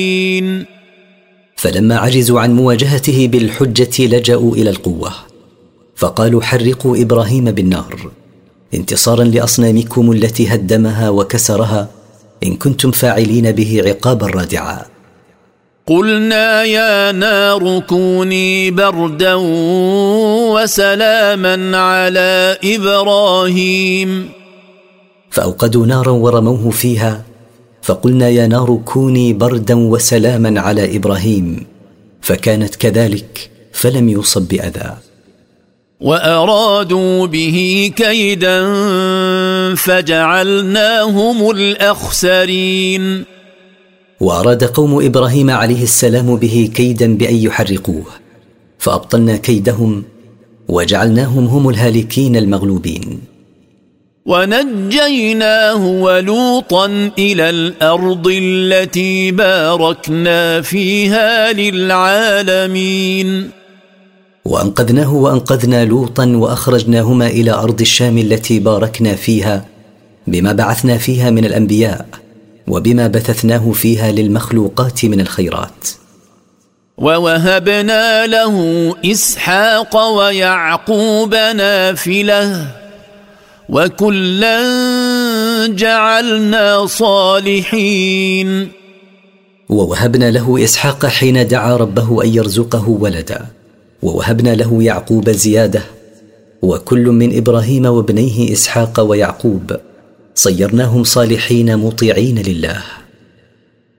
فلما عجزوا عن مواجهته بالحجة لجأوا إلى القوة، فقالوا حرقوا إبراهيم بالنار انتصارا لأصنامكم التي هدمها وكسرها، إن كنتم فاعلين به عقابا رادعا. قلنا يا نار كوني بردا وسلاما على إبراهيم، فأوقدوا نارا ورموه فيها، فقلنا يا نار كوني بردا وسلاما على إبراهيم، فكانت كذلك فلم يصب بأذى. وأرادوا به كيدا فجعلناهم الأخسرين. وأراد قوم إبراهيم عليه السلام به كيدا بأن يحرقوه، فأبطلنا كيدهم وجعلناهم هم الهالكين المغلوبين. ونجيناه ولوطا إلى الأرض التي باركنا فيها للعالمين. وأنقذناه وأنقذنا لوطا وأخرجناهما إلى أرض الشام التي باركنا فيها بما بعثنا فيها من الأنبياء، وبما بثثناه فيها للمخلوقات من الخيرات. ووهبنا له إسحاق ويعقوب نافلة وكلا جعلنا صالحين. ووهبنا له إسحاق حين دعا ربه أن يرزقه ولدا، ووهبنا له يعقوب زيادة، وكل من إبراهيم وابنيه إسحاق ويعقوب صيرناهم صالحين مطيعين لله.